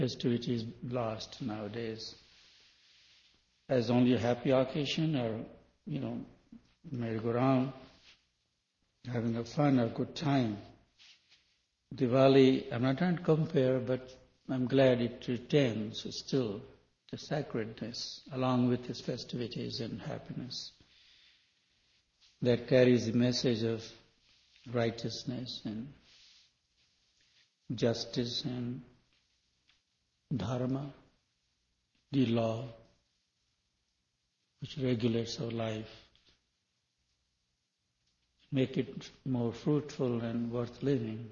festivities last nowadays as only a happy occasion or, merry-go-round, having a fun or good time. Diwali, I'm not trying to compare, but I'm glad it retains still the sacredness along with its festivities and happiness that carries the message of righteousness and justice and dharma, the law which regulates our life, make it more fruitful and worth living.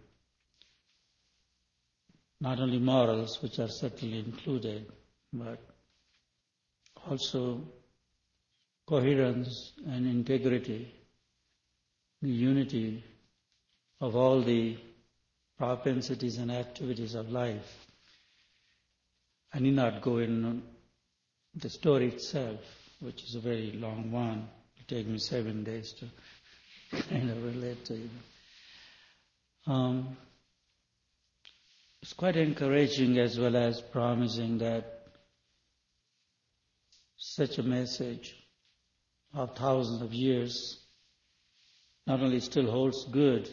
Not only morals, which are certainly included, but also coherence and integrity, the unity of all the propensities and activities of life. I need not go in the story itself, which is a very long one. It will take me 7 days to kind of relate to it. It's quite encouraging as well as promising that such a message of thousands of years not only still holds good,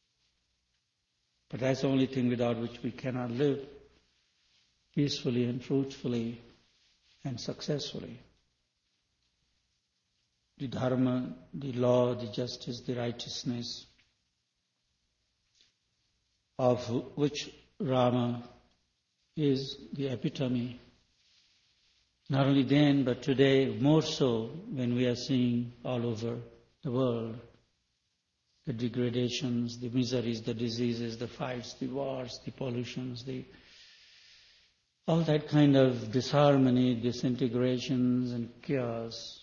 but that's the only thing without which we cannot live peacefully and fruitfully and successfully. The dharma, the law, the justice, the righteousness, of which Rama is the epitome. Not only then, but today, more so when we are seeing all over the world the degradations, the miseries, the diseases, the fights, the wars, the pollutions, all that kind of disharmony, disintegrations and chaos.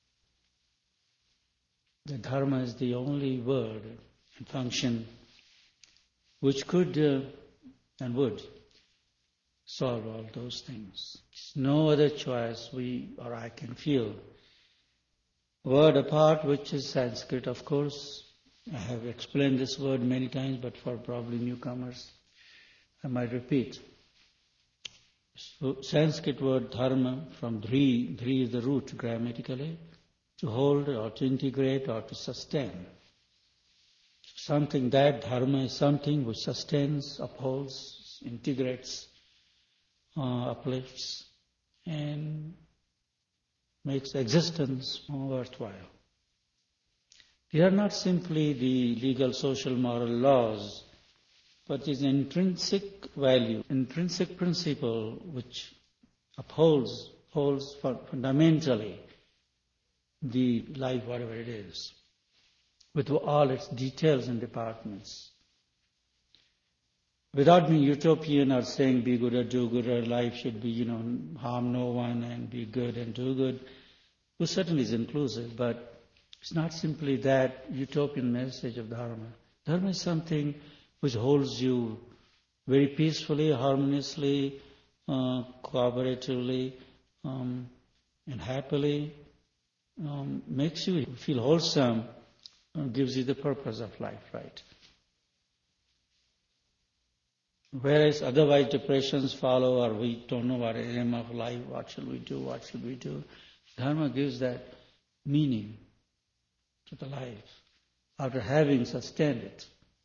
The dharma is the only word and function which could and would solve all those things. There's no other choice we or I can feel. Word apart, which is Sanskrit, of course. I have explained this word many times, but for probably newcomers, I might repeat. So, Sanskrit word dharma from dhri is the root grammatically, to hold or to integrate or to sustain. Something that dharma is something which sustains, upholds, integrates, uplifts, and makes existence more worthwhile. They are not simply the legal, social, moral laws, but is an intrinsic value, intrinsic principle which holds fundamentally the life, whatever it is, with all its details and departments. Without being utopian or saying be good or do good, or life should be, harm no one and be good and do good, which certainly is inclusive, but it's not simply that utopian message of dharma. Dharma is something which holds you very peacefully, harmoniously, cooperatively, and happily, makes you feel wholesome, gives you the purpose of life, right? Whereas otherwise depressions follow, or we don't know what is the aim of life, what should we do? Dharma gives that meaning to the life after having sustained it.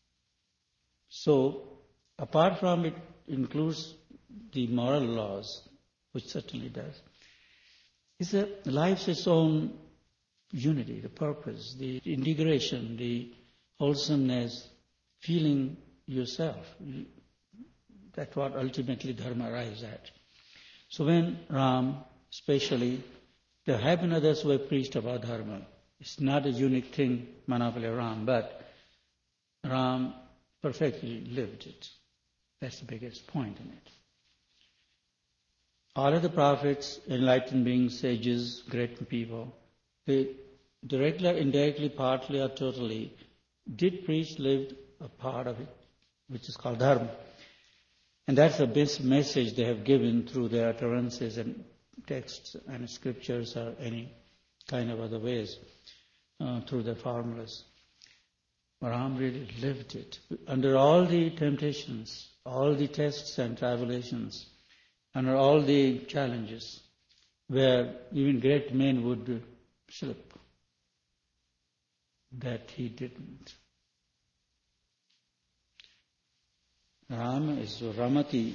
So, apart from it includes the moral laws, which certainly does. It's life's its own unity, the purpose, the integration, the wholesomeness, feeling yourself. That's what ultimately dharma arrives at. So when Ram, especially, there have been others who have preached about dharma. It's not a unique thing, monopoly of Ram, but Ram perfectly lived it. That's the biggest point in it. All of the prophets, enlightened beings, sages, great people, they directly or indirectly, partly or totally, did preach, lived a part of it, which is called dharma. And that's the best message they have given through their utterances and texts and scriptures or any kind of other ways, through their formulas. Ram really lived it. Under all the temptations, all the tests and tribulations, under all the challenges, where even great men would slip, that he didn't. Rama is Ramati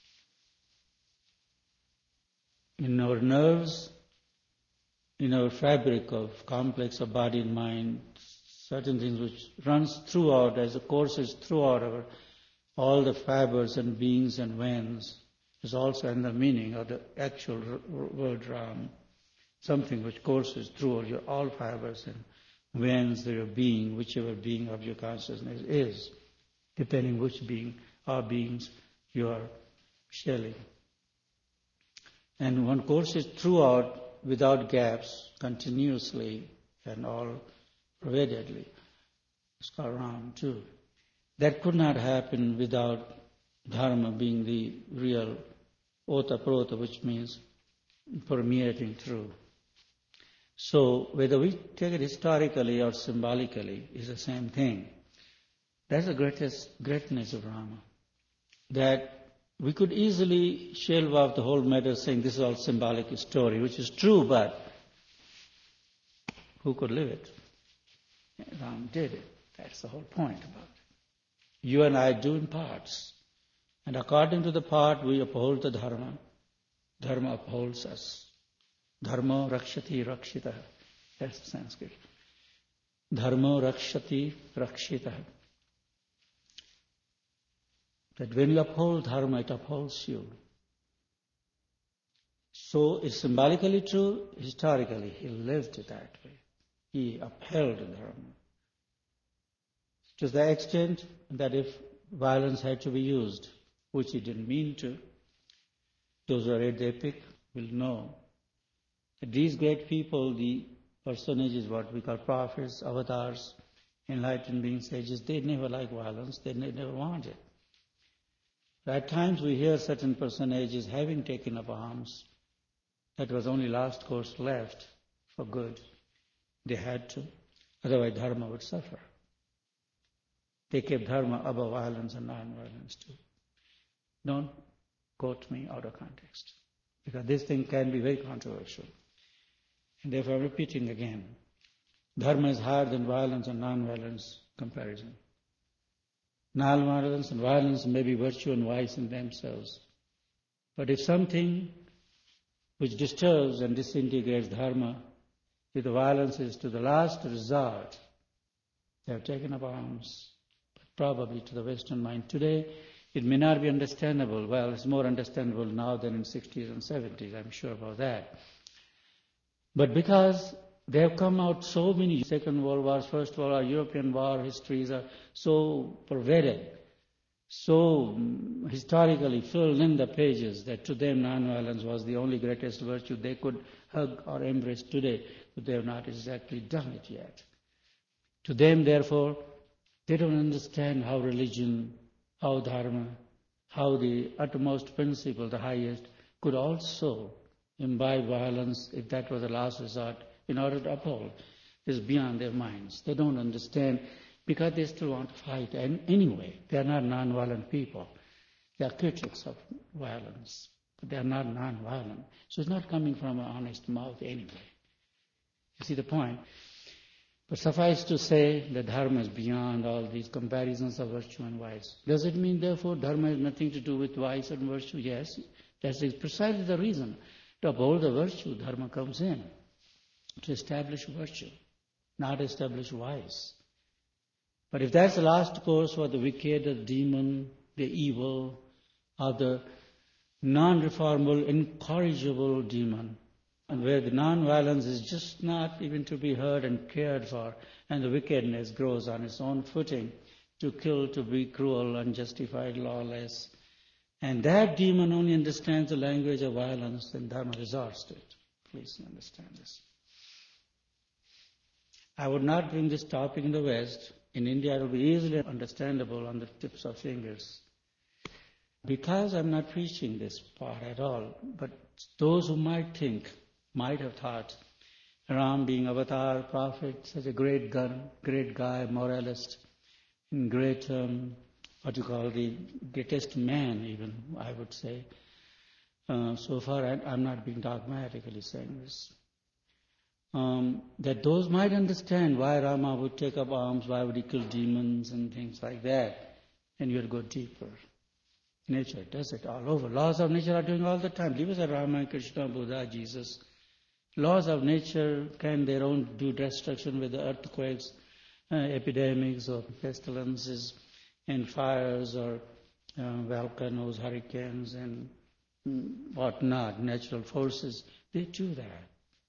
in our nerves, in our fabric of complex of body and mind, certain things which runs throughout as the courses throughout all the fibers and beings and veins is also in the meaning of the actual word Ram, something which courses through your all fibers and veins of your being, whichever being of your consciousness is, depending which being or beings you are shelling. And one courses throughout without gaps, continuously and all pervadedly. It's called Ram too. That could not happen without Dharma being the real Ota-Prota, which means permeating through. So whether we take it historically or symbolically is the same thing. That's the greatness of Rama. That we could easily shelve off the whole matter saying this is all symbolic story, which is true, but who could live it? Ram did it. That's the whole point about it. You and I do in parts. And according to the part, we uphold the Dharma. Dharma upholds us. Dharma rakshati rakshita. That's the Sanskrit. Dharma rakshati rakshita. That when you uphold Dharma, it upholds you. So it's symbolically true, historically. He lived it that way. He upheld Dharma. To the extent that if violence had to be used, which he didn't mean to, those who read the epic will know that these great people, the personages, what we call prophets, avatars, enlightened beings, sages, they never like violence, they never want it. At times we hear certain personages having taken up arms, that was only last course left for good. They had to, otherwise Dharma would suffer. They kept Dharma above violence and non-violence too. Don't quote me out of context, because this thing can be very controversial. And therefore I'm repeating again, Dharma is higher than violence and non-violence comparison. Non-violence and violence may be virtue and vice in themselves. But if something which disturbs and disintegrates Dharma, if the violence is to the last resort, they have taken up arms, but probably to the Western mind. Today, it may not be understandable. Well, it's more understandable now than in 60s and 70s, I'm sure about that. But because they have come out so many Second World Wars, First World War, European war histories are so pervaded, so historically filled in the pages that to them non-violence was the only greatest virtue they could hug or embrace today, but they have not exactly done it yet. To them, therefore, they don't understand how religion, how Dharma, how the utmost principle, the highest, could also imbibe violence if that was the last resort in order to uphold. This is beyond their minds. They don't understand because they still want to fight. And anyway, they are not non-violent people. They are critics of violence, but they are not non-violent. So it's not coming from an honest mouth anyway. You see the point? But suffice to say that Dharma is beyond all these comparisons of virtue and vice. Does it mean, therefore, Dharma has nothing to do with vice and virtue? Yes, that's precisely the reason. To uphold the virtue, Dharma comes in. To establish virtue, not establish vice. But if that's the last course for the wicked, the demon, the evil, or the non-reformable, incorrigible demon, and where the non-violence is just not even to be heard and cared for, and the wickedness grows on its own footing, to kill, to be cruel, unjustified, lawless, and that demon only understands the language of violence, then Dharma resorts to it. Please understand this. I would not bring this topic in the West. In India, it will be easily understandable on the tips of fingers. Because I'm not preaching this part at all, but those who might think, might have thought, Ram being avatar, prophet, such a great guy, moralist, and greatest man even, I would say. so far I'm not being dogmatically saying this, that those might understand why Rama would take up arms, why would he kill demons and things like that, and you'll go deeper. Nature does it all over. Laws of nature are doing all the time. Leave aside Rama, Krishna, Buddha, Jesus. Laws of nature can their own do destruction with the earthquakes, epidemics or pestilences and fires or volcanoes, hurricanes and whatnot, natural forces. They do that.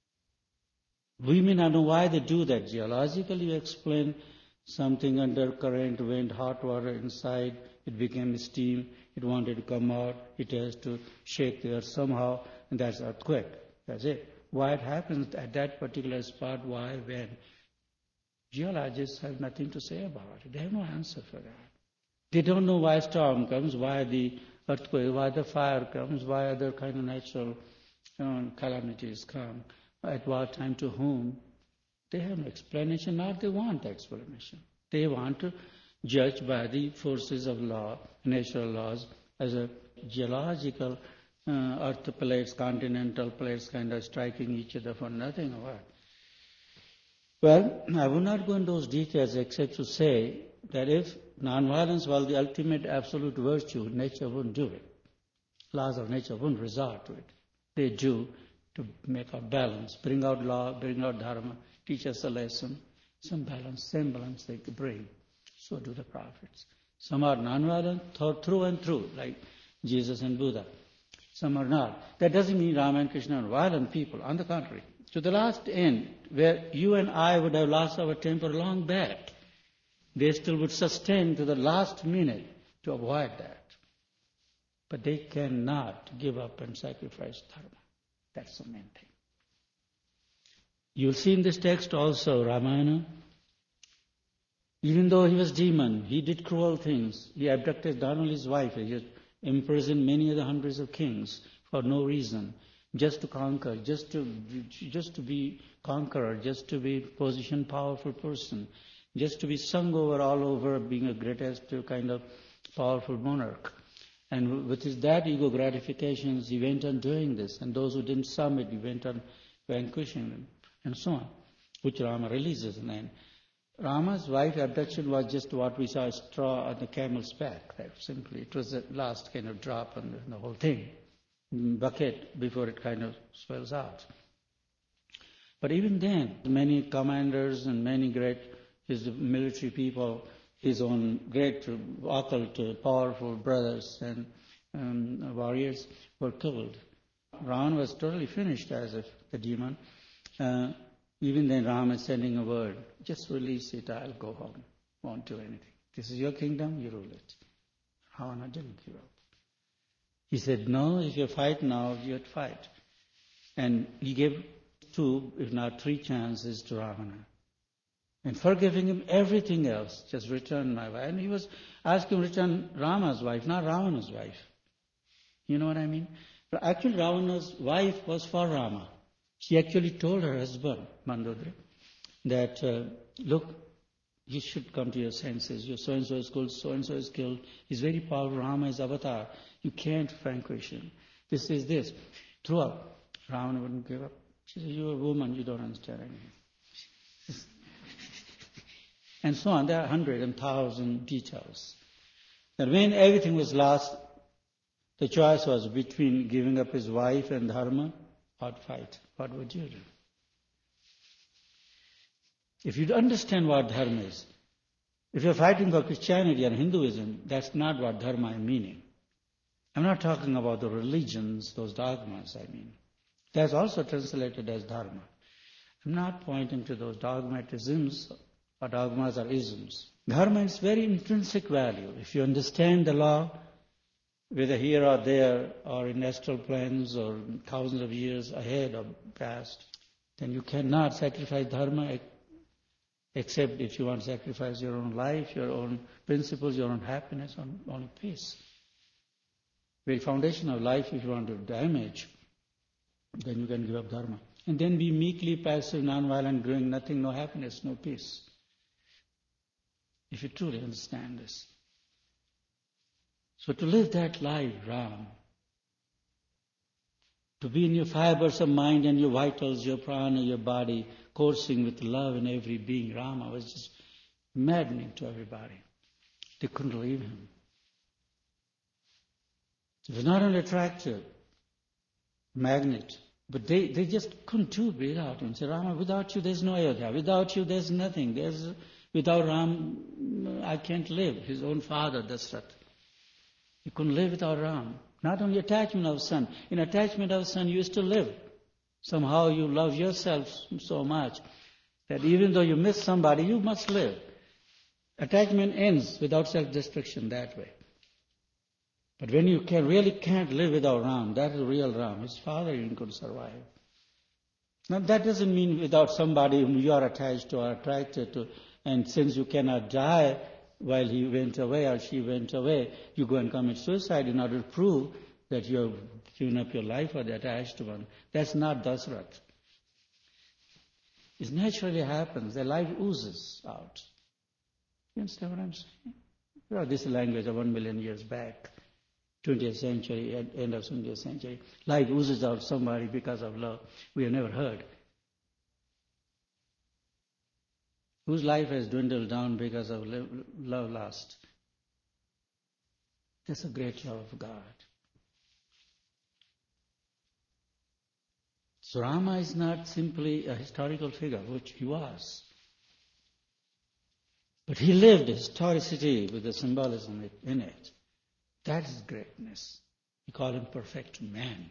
We may not know why they do that. Geologically, you explain something under current, wind, hot water inside, it became steam, it wanted to come out, it has to shake the earth somehow, and that's earthquake. That's it. Why it happens at that particular spot, why, when? Geologists have nothing to say about it. They have no answer for that. They don't know why storm comes, why the earthquake, why the fire comes, why other kind of natural calamities come, at what time, to whom. They have no explanation, nor they want explanation. They want to judge by the forces of law, natural laws, as a geological earth plates, continental plates kind of striking each other for nothing or what. Well, I will not go into those details except to say that if nonviolence was the ultimate absolute virtue, nature wouldn't do it. Laws of nature wouldn't resort to it. They do to make our balance, bring out law, bring out dharma, teach us a lesson, some balance, same balance they bring. So do the prophets. Some are nonviolent, through and through, like Jesus and Buddha. Some are not. That doesn't mean Rama and Krishna are violent people. On the contrary. To the last end, where you and I would have lost our temper long back, they still would sustain to the last minute to avoid that. But they cannot give up and sacrifice dharma. That's the main thing. You'll see in this text also, Ramayana, even though he was demon, he did cruel things. He abducted not only his wife, he imprisoned many other hundreds of kings for no reason, just to conquer, just to be conqueror, just to be position powerful person, just to be sung over all over, being a greatest kind of powerful monarch. And with his that ego gratifications, he went on doing this. And those who didn't submit, he went on vanquishing them, and so on, which Rama releases. And then Rama's wife abduction was just what we saw, a straw on the camel's back. That simply, it was the last kind of drop on the whole thing, bucket, before it kind of swells out. But even then, many commanders and many great his military people, his own great occult, powerful brothers and warriors were killed. Ravana was totally finished as if the demon. Even then Rama is sending a word, just release it, I'll go home, won't do anything. This is your kingdom, you rule it. Ravana didn't give up. He said, no, if you fight now, you have to fight. And he gave 2, if not 3 chances to Ravana. And forgiving him everything else, just return my wife. And he was asking him to return Rama's wife, not Ravana's wife. You know what I mean? But actually Ravana's wife was for Rama. She actually told her husband, Mandodari, that, look, you should come to your senses. Your so-and-so is killed, so-and-so is killed. He's very powerful. Rama is avatar. You can't vanquish him. This is this. Throughout, Ravana wouldn't give up. She said, you're a woman, you don't understand anything. And so on. There are 100 and 1,000 details. And when everything was lost, the choice was between giving up his wife and dharma or fight. What would you do? If you understand what dharma is, if you're fighting for Christianity and Hinduism, that's not what dharma is meaning. I'm not talking about the religions, those dogmas, I mean. That's also translated as dharma. I'm not pointing to those dogmatisms or dogmas or isms. Dharma is very intrinsic value. If you understand the law, whether here or there or in astral planes or thousands of years ahead or past, then you cannot sacrifice dharma except if you want to sacrifice your own life, your own principles, your own happiness, only peace. Very foundation of life, if you want to damage, then you can give up dharma. And then be meekly passive, non-violent, doing nothing, no happiness, no peace. If you truly understand this. So to live that life, Ram, To be in your fibers of mind and your vitals, your prana, your body, coursing with love in every being. Rama was just maddening to everybody. They couldn't leave him. He was not only attractive, magnet, but they just couldn't do it without him. Say, Rama, without you there's no Ayodhya. Without you there's nothing. Without Ram, I can't live. His own father, Dasrath. He couldn't live without Ram. Not only attachment of son. In attachment of son, you still live. Somehow you love yourself so much that even though you miss somebody, you must live. Attachment ends without self-destruction that way. But when you really can't live without Ram, that is real Ram. His father even could survive. Now that doesn't mean without somebody whom you are attached to or attracted to, and since you cannot die while he went away or she went away, you go and commit suicide in order to prove that you have given up your life for the attached one. That's not Dasrath. It naturally happens. Their life oozes out. You understand what I'm saying? Well, this is language of 1 million years back, 20th century, end of 20th century. Life oozes out somebody because of love. We have never heard. Whose life has dwindled down because of love lost? That's a great love of God. So Rama is not simply a historical figure, which he was. But he lived historicity with the symbolism in it. That is greatness. We call him perfect man.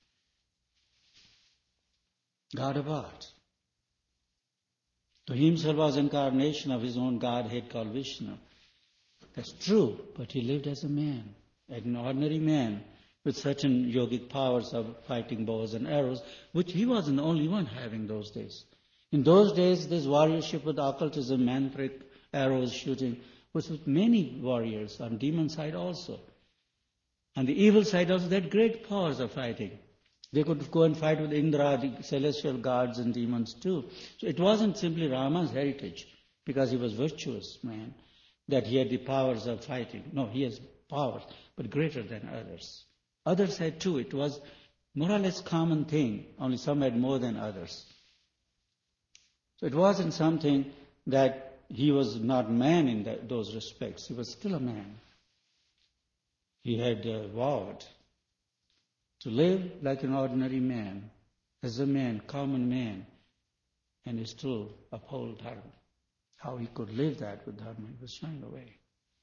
God apart. So he himself was incarnation of his own Godhead called Vishnu. That's true, but he lived as a man, an ordinary man, with certain yogic powers of fighting bows and arrows, which he wasn't the only one having those days. In those days, this warriorship with occultism, mantric, arrows shooting, was with many warriors on demon side also. On the evil side also, they had great powers of fighting. They could go and fight with Indra, the celestial gods and demons too. So it wasn't simply Rama's heritage, because he was a virtuous man, that he had the powers of fighting. No, he has powers, but greater than others. Others had too. It was more or less common thing, only some had more than others. So it wasn't something that he was not man in those respects. He was still a man. He had vowed to live like an ordinary man, as a man, common man, and he still uphold dharma. How he could live that with dharma, he was showing the way.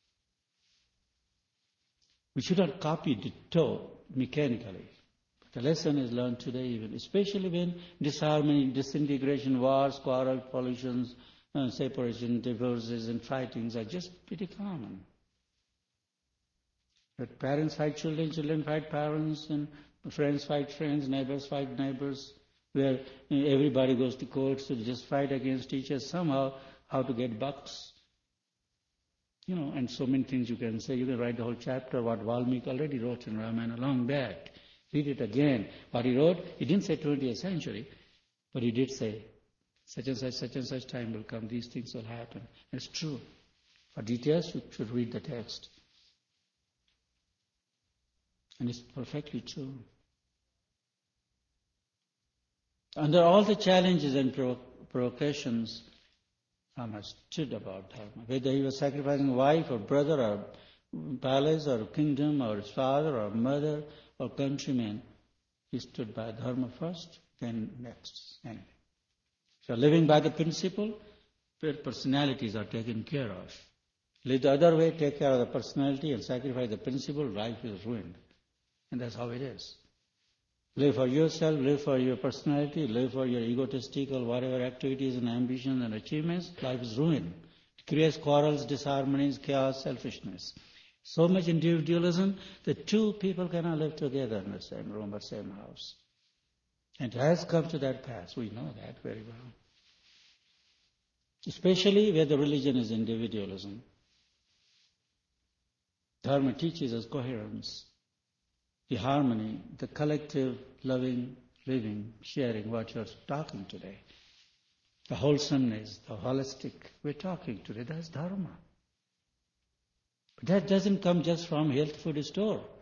We should not copy ditto mechanically. But the lesson is learned today even, especially when disharmony, disintegration, wars, quarrels, pollutions, separation, divorces and fightings are just pretty common. But parents fight children, children fight parents, and friends fight friends, neighbors fight neighbors, where everybody goes to courts to just fight against each other somehow, how to get bucks. And so many things you can say. You can write the whole chapter what Valmiki already wrote in Ramayana long back. Read it again. What he wrote, he didn't say 20th century, but he did say such and such time will come, these things will happen. It's true. For details, you should read the text. And it's perfectly true. Under all the challenges and provocations, Rama stood about dharma. Whether he was sacrificing a wife or brother or palace or kingdom or his father or mother or countrymen, he stood by dharma first, then next. Anything. So living by the principle, where personalities are taken care of. Live the other way, take care of the personality and sacrifice the principle, life is ruined. And that's how it is. Live for yourself, live for your personality, live for your egotistical whatever activities and ambitions and achievements, life is ruined. It creates quarrels, disharmonies, chaos, selfishness. So much individualism that two people cannot live together in the same room or same house. And it has come to that pass. We know that very well. Especially where the religion is individualism. Dharma teaches us coherence, the harmony, the collective loving, living, sharing, what you're talking today. The wholesomeness, the holistic, we're talking today, that's dharma. But that doesn't come just from health food store.